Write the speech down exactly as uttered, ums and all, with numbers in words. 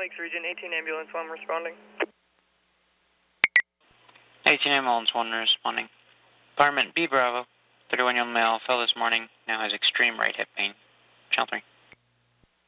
Lakes region, eighteen ambulance one responding. eighteen ambulance one responding. Fireman B Bravo, thirty-one year old male, fell this morning, now has extreme right hip pain. Channel three.